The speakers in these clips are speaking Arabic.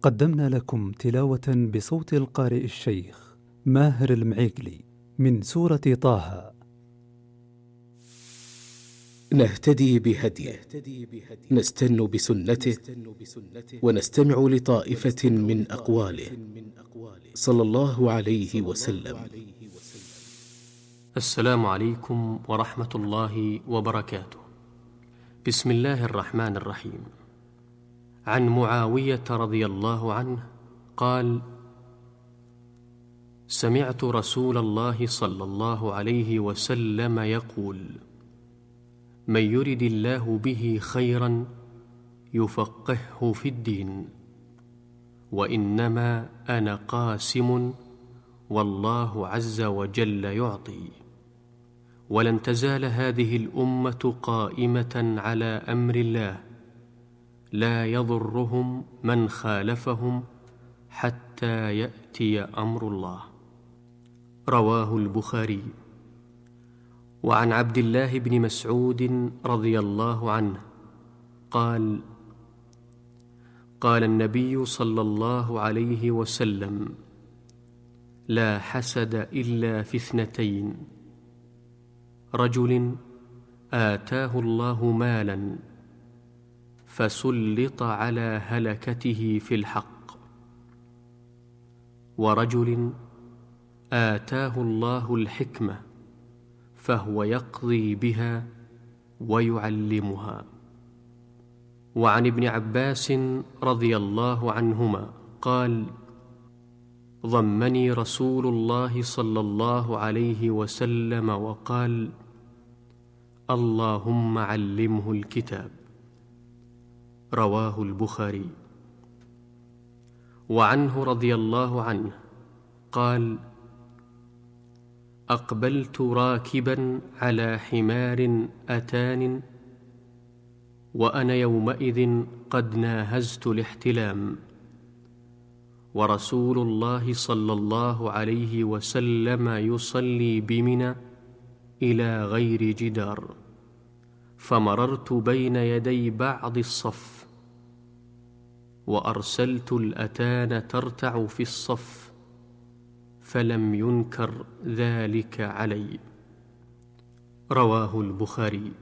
قدمنا لكم تلاوة بصوت القارئ الشيخ ماهر المعيقلي من سورة طه. نهتدي بهديه، نستن بسنته، ونستمع لطائفة من أقواله صلى الله عليه وسلم. السلام عليكم ورحمة الله وبركاته. بسم الله الرحمن الرحيم. عن معاوية رضي الله عنه قال: سمعت رسول الله صلى الله عليه وسلم يقول: من يرد الله به خيرا يفقهه في الدين، وإنما أنا قاسم والله عز وجل يعطي، ولن تزال هذه الأمة قائمة على أمر الله لا يضرهم من خالفهم حتى يأتي أمر الله. رواه البخاري. وعن عبد الله بن مسعود رضي الله عنه قال: قال النبي صلى الله عليه وسلم: لا حسد إلا في اثنتين: رجل آتاه الله مالا فسلط على هلكته في الحق، ورجل آتاه الله الحكمة فهو يقضي بها ويعلمها. وعن ابن عباس رضي الله عنهما قال: ضمني رسول الله صلى الله عليه وسلم وقال: اللهم علمه الكتاب. رواه البخاري. وعنه رضي الله عنه قال: أقبلت راكبا على حمار أتان، وأنا يومئذ قد ناهزت الاحتلام، ورسول الله صلى الله عليه وسلم يصلي بمنى إلى غير جدار، فمررت بين يدي بعض الصف، وأرسلت الأتان ترتع في الصف، فلم ينكر ذلك علي. رواه البخاري.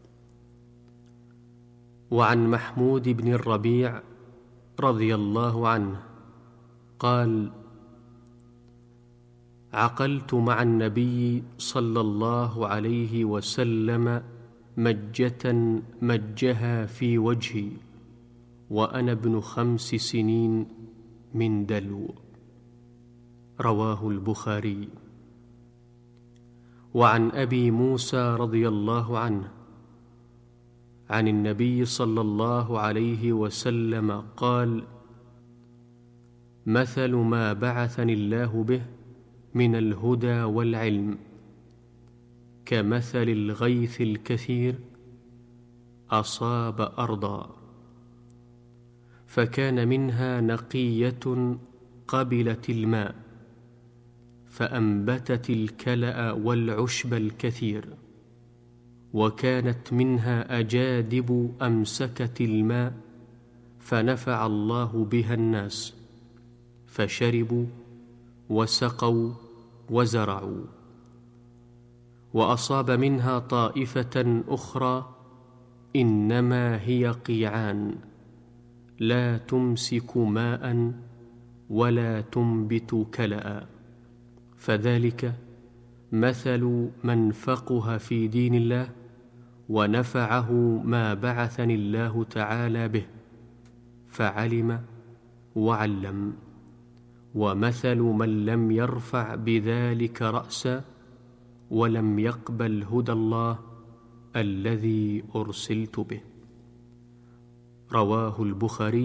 وعن محمود بن الربيع رضي الله عنه قال: عقلت مع النبي صلى الله عليه وسلم مجة مجها في وجهي وأنا ابن 5 سنين من دلو. رواه البخاري. وعن أبي موسى رضي الله عنه عن النبي صلى الله عليه وسلم قال: مثل ما بعثني الله به من الهدى والعلم كمثل الغيث الكثير أصاب أرضا، فكان منها نقية قبلت الماء فأنبتت الكلأ والعشب الكثير، وكانت منها أجادب أمسكت الماء فنفع الله بها الناس، فشربوا وسقوا وزرعوا. وأصاب منها طائفة أخرى إنما هي قيعان لا تمسك ماء ولا تنبت كلأ، فذلك مثل من فقه في دين الله ونفعه ما بعثني الله تعالى به فعلم وعلم، ومثل من لم يرفع بذلك رأسا ولم يقبل هدى الله الذي أرسلت به. رواه البخاري.